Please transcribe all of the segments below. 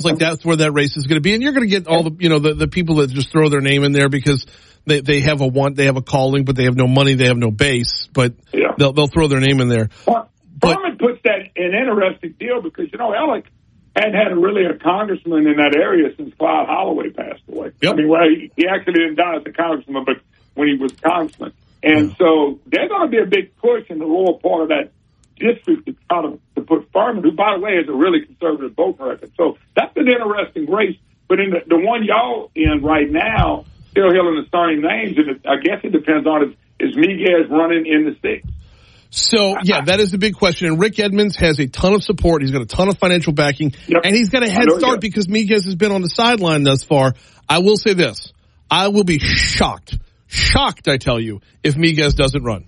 like that's where that race is going to be. And you're going to get all the people that just throw their name in there because they have a want, they have a calling, but they have no money, they have no base, but they'll throw their name in there. Well, Furman puts that in an interesting deal because, Alec hadn't had a congressman in that area since Clyde Holloway passed away. Yep. I mean, he actually didn't die as a congressman, but when he was congressman. And so there's going to be a big push in the lower part of that district to try to put Furman, who, by the way, has a really conservative vote record. So that's an interesting race. But in the one y'all in right now, still hearing the starting names, and I guess it depends on is Miguez running in the sixth. So, that is the big question. And Rick Edmonds has a ton of support. He's got a ton of financial backing. Yep. And he's got a head start because Miguez has been on the sideline thus far. I will say this. I will be shocked, I tell you, if Miguez doesn't run.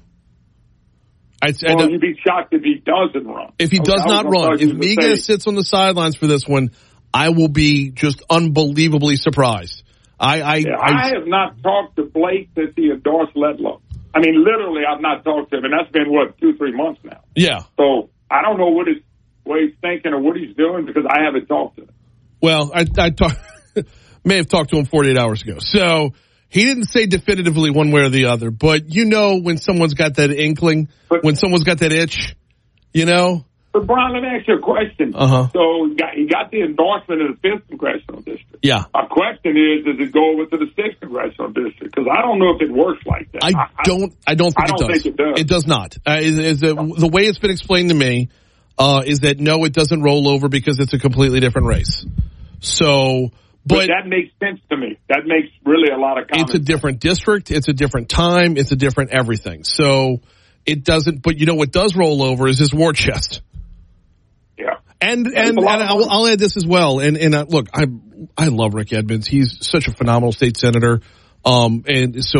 You'd be shocked if he doesn't run. If he does not run. If Miguez sits on the sidelines for this one, I will be just unbelievably surprised. I have not talked to Blake since he endorsed Ledlow. I mean, literally, I've not talked to him, and that's been, 2-3 months now. Yeah. So I don't know what he's thinking or what he's doing because I haven't talked to him. Well, I may have talked to him 48 hours ago. So he didn't say definitively one way or the other, but when someone's got that inkling, when someone's got that itch, But, Brian, let me ask you a question. Uh-huh. So he got the endorsement of the 5th Congressional District. Yeah. My question is, does it go over to the 6th Congressional District? Because I don't know if it works like that. I don't think it does. It does not. The way it's been explained to me is that, no, it doesn't roll over because it's a completely different race. So... But that makes sense to me. That makes really a lot of sense. It's a different district. It's a different time. It's a different everything. So it doesn't. But what does roll over is his war chest. Yeah. And I'll add this as well. And look, I love Rick Edmonds. He's such a phenomenal state senator. And so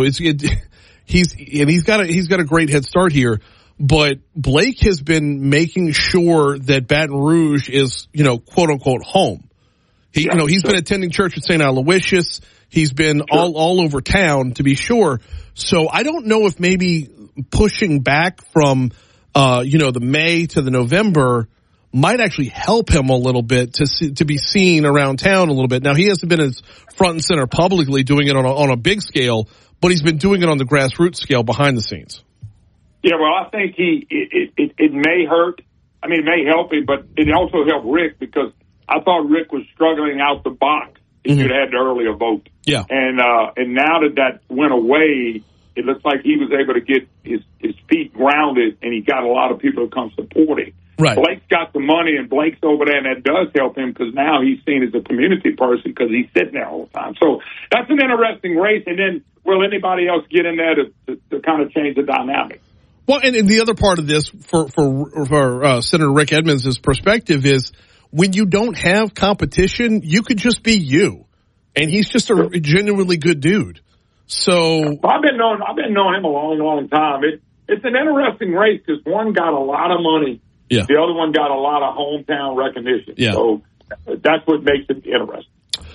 he's got a great head start here. But Blake has been making sure that Baton Rouge is quote unquote home. He's been attending church at St. Aloysius. He's been all over town, to be sure. So I don't know if maybe pushing back from, the May to the November might actually help him a little bit to be seen around town a little bit. Now, he hasn't been as front and center publicly doing it on a big scale, but he's been doing it on the grassroots scale behind the scenes. Yeah, well, I think it may hurt. I mean, it may help him, but it also helped Rick because I thought Rick was struggling out the box if you'd had the earlier vote. Yeah. And now that went away, it looks like he was able to get his feet grounded, and he got a lot of people to come support him. Right. Blake's got the money, and Blake's over there, and that does help him because now he's seen as a community person because he's sitting there all the time. So that's an interesting race. And then will anybody else get in there to kind of change the dynamic? Well, and the other part of this for Senator Rick Edmonds' perspective is when you don't have competition, you could just be you. And he's just a genuinely good dude. So I've been knowing him a long, long time. It's an interesting race because one got a lot of money. Yeah. The other one got a lot of hometown recognition. Yeah. So that's what makes it interesting.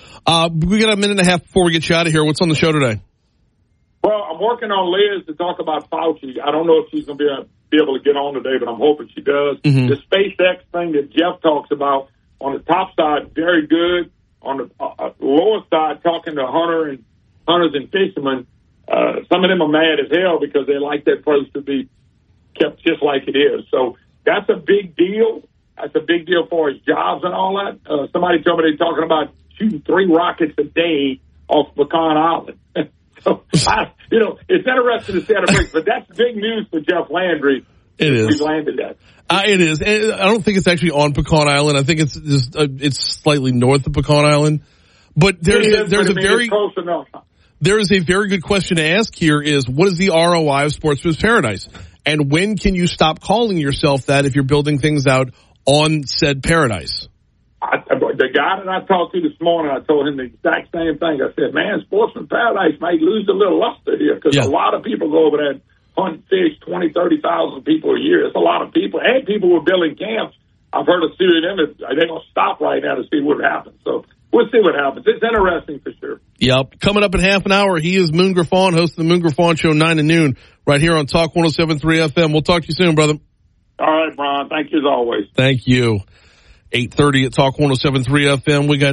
We got a minute and a half before we get you out of here. What's on the show today? Well, I'm working on Liz to talk about Fauci. I don't know if she's going to be able to get on today, but I'm hoping she does. Mm-hmm. The SpaceX thing that Jeff talks about, on the top side, very good. On the lower side, talking to hunters and fishermen, some of them are mad as hell because they like that place to be kept just like it is. So that's a big deal. That's a big deal for his jobs and all that. Somebody told me they're talking about shooting 3 rockets a day off Pecan Island. So, it's interesting to see how it breaks, but that's big news for Jeff Landry. It is. We landed that. It is. And I don't think it's actually on Pecan Island. I think it's just, it's slightly north of Pecan Island. But there's a very good question to ask here is, what is the ROI of Sportsman's Paradise? And when can you stop calling yourself that if you're building things out on said paradise? The guy that I talked to this morning, I told him the exact same thing. I said, man, Sportsman's Paradise might lose a little luster here because a lot of people go over there and hunt, fish, 20,000, 30,000 people a year. It's a lot of people. And people were building camps. I've heard a few of them. They're going to stop right now to see what happens. So we'll see what happens. It's interesting for sure. Yep. Coming up in half an hour, he is Moon Griffon, host of the Moon Griffon Show, 9 to noon, right here on Talk 107.3 FM. We'll talk to you soon, brother. All right, Brian. Thank you as always. Thank you. 8:30 at Talk 107.3 FM. We got